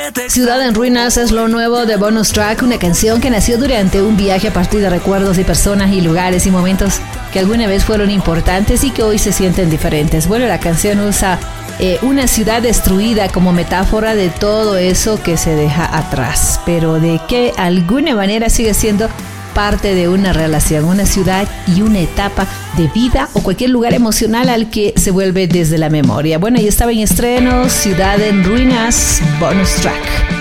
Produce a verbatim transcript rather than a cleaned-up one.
Ciudad en Ruinas es lo nuevo de Bonus Track, una canción que nació durante un viaje a partir de recuerdos de personas y lugares y momentos que alguna vez fueron importantes y que hoy se sienten diferentes. Bueno, la canción usa eh, una ciudad destruida como metáfora de todo eso que se deja atrás, pero de que de alguna manera sigue siendo parte de una relación, una ciudad y una etapa de vida o cualquier lugar emocional al que se vuelve desde la memoria. Bueno, ahí estaba en estreno Ciudad en Ruinas, Bonus Track.